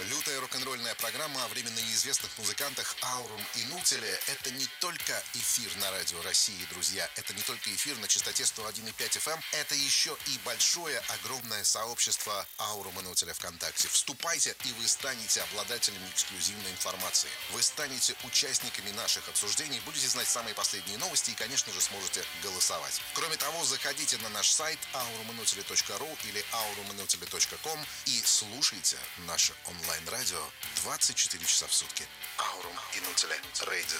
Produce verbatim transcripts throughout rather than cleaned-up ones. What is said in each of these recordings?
Лютая рок-н-ролльная программа о временно неизвестных музыкантах Аурум и Нутеле – это не только эфир на радио России, друзья. Это не только эфир на частоте сто один и пять эф эм. Это еще и большое, огромное сообщество Аурум и Нутеля ВКонтакте. Вступайте, и вы станете обладателями эксклюзивной информации. Вы станете участниками наших обсуждений, будете знать самые последние новости и, конечно же, сможете голосовать. Кроме того, заходите на наш сайт аурум и нутели точка ру или аурум и нутели точка ком и слушайте наше онлайн-радио двадцать четыре часа в сутки. Аурум и Нутеля Радио.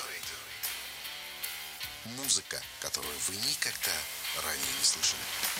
Музыка, которую вы никогда ранее не слышали.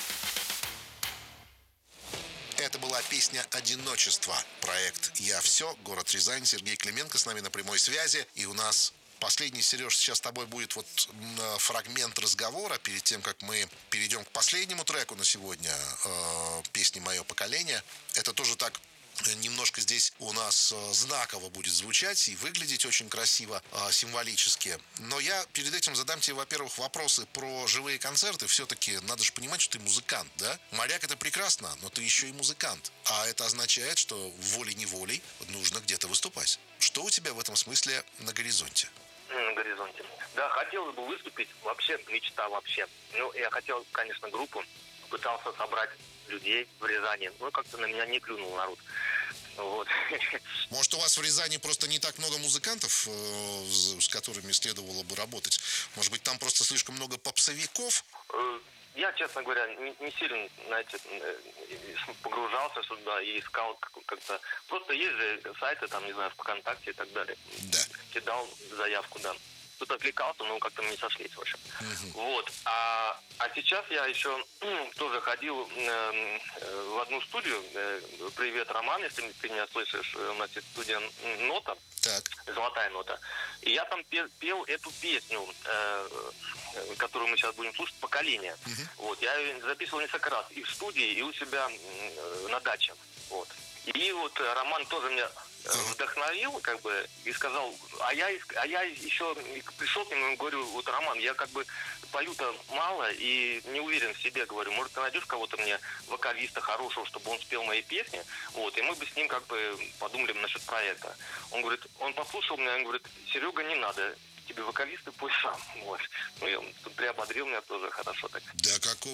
Это была песня «Одиночество». Проект «Я все», город Рязань. Сергей Клименко с нами на прямой связи. И у нас последний, Сереж, сейчас с тобой будет вот фрагмент разговора перед тем, как мы перейдем к последнему треку на сегодня, э, песни «Мое поколение». Это тоже так немножко здесь у нас знаково будет звучать и выглядеть очень красиво, символически. Но я перед этим задам тебе, во-первых, вопросы про живые концерты. Все-таки надо же понимать, что ты музыкант, да? Моряк — это прекрасно, но ты еще и музыкант. А это означает, что волей-неволей нужно где-то выступать. Что у тебя в этом смысле на горизонте? На горизонте. Да, хотелось бы выступить. Вообще, мечта вообще. Ну, я хотел, конечно, группу. Пытался собрать людей в Рязани. Но как-то на меня не клюнул народ. Вот. Может, у вас в Рязани просто не так много музыкантов, э, с которыми следовало бы работать? Может быть, там просто слишком много попсовиков? Я, честно говоря, не, не сильно, знаете, погружался сюда и искал как-то... Просто есть же сайты, там, не знаю, ВКонтакте и так далее. Да. Кидал заявку, да. Тут отвлекался, но как-то мы не сошлись, в общем. Uh-huh. Вот. А, а сейчас я еще тоже ходил э, э, в одну студию. Э, Привет, Роман, если ты меня слышишь. У нас есть студия «Нота». Так. «Золотая нота». И я там пел, пел эту песню, э, которую мы сейчас будем слушать, «Поколение». Uh-huh. Вот. Я ее записывал несколько раз и в студии, и у себя э, на даче. Вот. И вот Роман тоже меня вдохновил, как бы, и сказал, а я, а я еще пришел к нему и говорю, вот, Роман, я как бы пою-то мало и не уверен в себе, говорю, может, ты найдешь кого-то мне, вокалиста хорошего, чтобы он спел мои песни, вот, и мы бы с ним как бы подумали насчет проекта. Он говорит, он послушал меня, он говорит, Серега, не надо, тебе вокалисты, пусть сам, вот. Ну, и он приободрил меня тоже хорошо так. Да, какого